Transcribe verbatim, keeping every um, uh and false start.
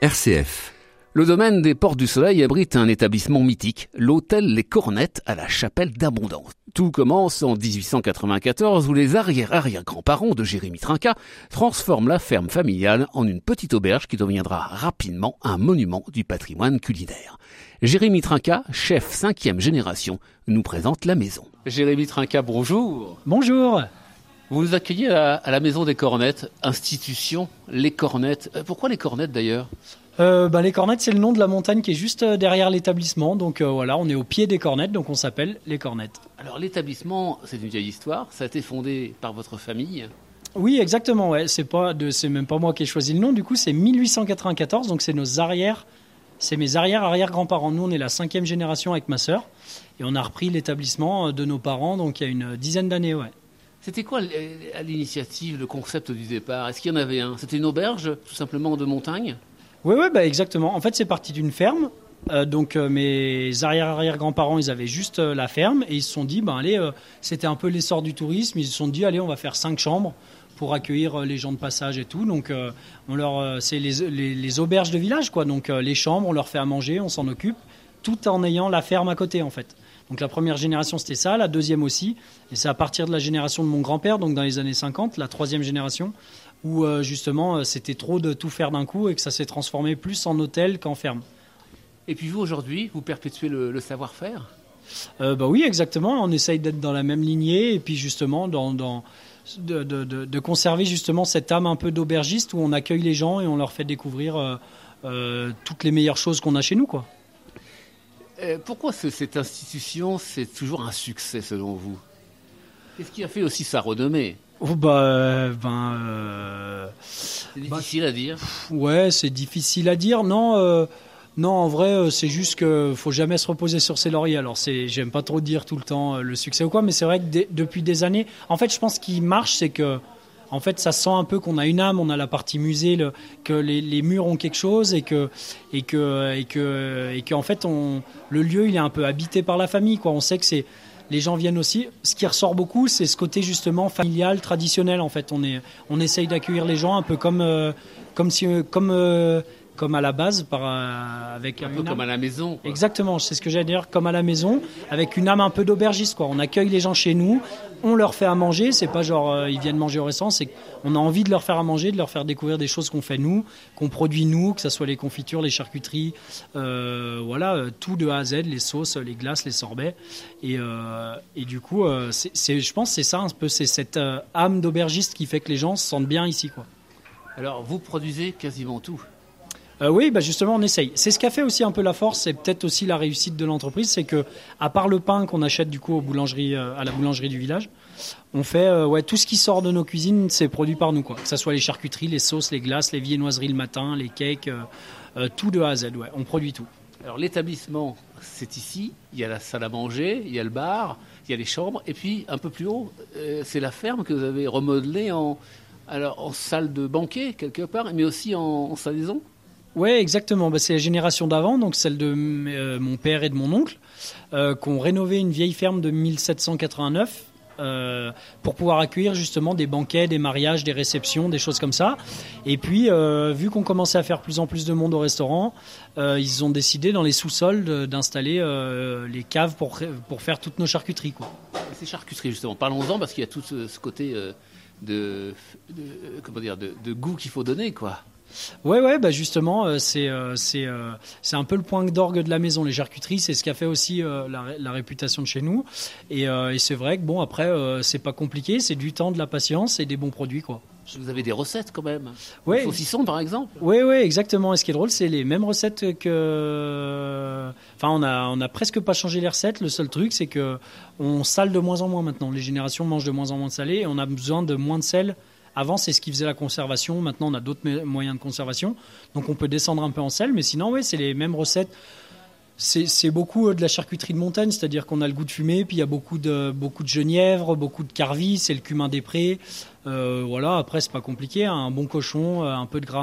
R C F. Le domaine des Portes du Soleil abrite un établissement mythique, l'hôtel Les Cornettes à la Chapelle d'Abondance. Tout commence en dix-huit cent quatre-vingt-quatorze où les arrière-arrière-grands-parents de Jérémie Trinquat transforment la ferme familiale en une petite auberge qui deviendra rapidement un monument du patrimoine culinaire. Jérémie Trinquat, chef cinquième génération, nous présente la maison. Jérémie Trinquat, bonjour. Bonjour. Vous nous accueillez à la, à la maison des Cornettes, institution Les Cornettes. Pourquoi Les Cornettes d'ailleurs ? Euh, bah, les Cornettes, c'est le nom de la montagne qui est juste derrière l'établissement. Donc euh, voilà, on est au pied des Cornettes, donc on s'appelle Les Cornettes. Alors l'établissement, c'est une vieille histoire. Ça a été fondé par votre famille ? Oui, exactement. Ouais. C'est pas de, c'est même pas moi qui ai choisi le nom. Du coup, c'est mille huit cent quatre-vingt-quatorze. Donc c'est nos arrières, c'est mes arrière-arrière-grands-parents. Nous, on est la cinquième génération avec ma sœur, et on a repris l'établissement de nos parents. Donc il y a une dizaine d'années, ouais. C'était quoi à l'initiative, le concept du départ ? Est-ce qu'il y en avait un ? C'était une auberge, tout simplement, de montagne ? Oui, ouais, bah exactement. En fait, c'est parti d'une ferme. Euh, donc, euh, mes arrière-arrière-grands-parents, ils avaient juste euh, la ferme et ils se sont dit, ben allez, euh, c'était un peu l'essor du tourisme. Ils se sont dit, allez, on va faire cinq chambres pour accueillir euh, les gens de passage et tout. Donc, euh, on leur, euh, c'est les, les, les auberges de village, quoi. Donc, euh, les chambres, on leur fait à manger, on s'en occupe, tout en ayant la ferme à côté, en fait. Donc, la première génération, c'était ça, la deuxième aussi. Et c'est à partir de la génération de mon grand-père, donc dans les années cinquante, la troisième génération, où euh, justement c'était trop de tout faire d'un coup et que ça s'est transformé plus en hôtel qu'en ferme. Et puis vous, aujourd'hui, vous perpétuez le, le savoir-faire ? euh, bah Oui, exactement. On essaye d'être dans la même lignée et puis justement dans, dans, de, de, de, de conserver justement cette âme un peu d'aubergiste où on accueille les gens et on leur fait découvrir euh, euh, toutes les meilleures choses qu'on a chez nous, quoi. Euh, pourquoi ce, cette institution, c'est toujours un succès selon vous ? Qu'est-ce qui a fait aussi sa renommée ? Oh bah, euh, ben, euh, c'est difficile bah, à dire. Pff, ouais, c'est difficile à dire. Non, euh, non, en vrai, c'est juste que faut jamais se reposer sur ses lauriers. Alors, c'est, j'aime pas trop dire tout le temps euh, le succès ou quoi, mais c'est vrai que d- depuis des années, en fait, je pense qu'il marche, c'est que, en fait, ça sent un peu qu'on a une âme. On a la partie musée, le, que les, les murs ont quelque chose et que, et que, et que, et que, en fait, on, le lieu, il est un peu habité par la famille, quoi. On sait que c'est les gens viennent aussi. Ce qui ressort beaucoup, c'est ce côté justement familial, traditionnel. En fait, on est, on essaye d'accueillir les gens un peu comme, euh, comme si, comme, euh, comme à la base, par euh, avec un peu comme à la maison. Quoi. Exactement, c'est ce que j'allais dire, comme à la maison, avec une âme un peu d'aubergiste, quoi. On accueille les gens chez nous, on leur fait à manger. C'est pas genre euh, ils viennent manger au restaurant, c'est qu'on a envie de leur faire à manger, de leur faire découvrir des choses qu'on fait nous, qu'on produit nous, que ça soit les confitures, les charcuteries, euh, voilà, euh, tout de A à Z, les sauces, les glaces, les sorbets. Et, euh, et du coup, euh, c'est, c'est, je pense que c'est ça un peu, c'est cette euh, âme d'aubergiste qui fait que les gens se sentent bien ici, quoi. Alors, vous produisez quasiment tout. Euh, oui, bah justement, on essaye. C'est ce qui a fait aussi un peu la force, c'est peut-être aussi la réussite de l'entreprise, c'est que à part le pain qu'on achète du coup aux boulangeries, euh, à la boulangerie du village, on fait euh, ouais tout ce qui sort de nos cuisines, c'est produit par nous, quoi. Que ça soit les charcuteries, les sauces, les glaces, les viennoiseries le matin, les cakes, euh, euh, tout de A à Z. Ouais, on produit tout. Alors l'établissement, c'est ici. Il y a la salle à manger, il y a le bar, il y a les chambres, et puis un peu plus haut, euh, c'est la ferme que vous avez remodelée en alors en salle de banquet quelque part, mais aussi en, en salaison. Oui, exactement. Bah, c'est la génération d'avant, donc celle de euh, mon père et de mon oncle, euh, qui ont rénové une vieille ferme de mille sept cent quatre-vingt-neuf euh, pour pouvoir accueillir justement des banquets, des mariages, des réceptions, des choses comme ça. Et puis, euh, vu qu'on commençait à faire plus en plus de monde au restaurant, euh, ils ont décidé dans les sous-sols de, d'installer euh, les caves pour, pour faire toutes nos charcuteries, quoi. Et ces charcuteries, justement, parlons-en parce qu'il y a tout ce, ce côté euh, de, de, comment dire, de, de goût qu'il faut donner, quoi. Ouais, ouais, bah justement, euh, c'est, euh, c'est, euh, c'est un peu le point d'orgue de la maison, les charcuteries. C'est ce qui a fait aussi euh, la, la réputation de chez nous. Et, euh, et c'est vrai que bon, après, euh, c'est pas compliqué, c'est du temps, de la patience et des bons produits, quoi. Vous avez des recettes quand même. Ouais. Le saucisson, par exemple. Oui, oui, exactement. Et ce qui est drôle, c'est les mêmes recettes que. Enfin, on a, on a presque pas changé les recettes. Le seul truc, c'est que on sale de moins en moins maintenant. Les générations mangent de moins en moins de salé et on a besoin de moins de sel. Avant, c'est ce qui faisait la conservation. Maintenant, on a d'autres moyens de conservation. Donc, on peut descendre un peu en sel. Mais sinon, oui, c'est les mêmes recettes. C'est, c'est beaucoup de la charcuterie de montagne, c'est-à-dire qu'on a le goût de fumée, puis il y a beaucoup de, beaucoup de genièvre, beaucoup de carvis, c'est le cumin des prés. Euh, voilà, après, c'est pas compliqué. Hein, un bon cochon, un peu de gras